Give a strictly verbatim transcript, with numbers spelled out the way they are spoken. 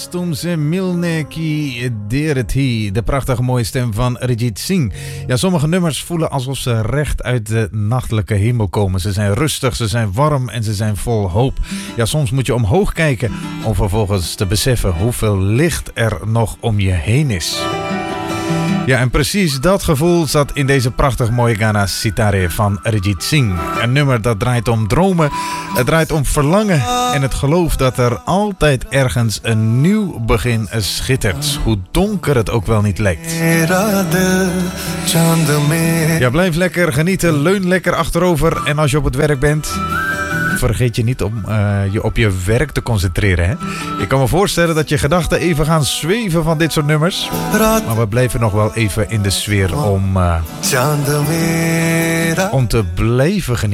Tumse Milne Ki Dereti, de prachtige mooie stem van Arijit Singh. Ja, sommige nummers voelen alsof ze recht uit de nachtelijke hemel komen. Ze zijn rustig, ze zijn warm en ze zijn vol hoop. Ja, soms moet je omhoog kijken om vervolgens te beseffen hoeveel licht er nog om je heen is. Ja, en precies dat gevoel zat in deze prachtig mooie Gana Sitare van Arijit Singh. Een nummer dat draait om dromen, het draait om verlangen en het geloof dat er altijd ergens een nieuw begin schittert. Hoe donker het ook wel niet lijkt. Ja, blijf lekker genieten, leun lekker achterover en als je op het werk bent, vergeet je niet om uh, je op je werk te concentreren. Hè? Ik kan me voorstellen dat je gedachten even gaan zweven van dit soort nummers. Maar we blijven nog wel even in de sfeer om, uh, om te blijven genieten.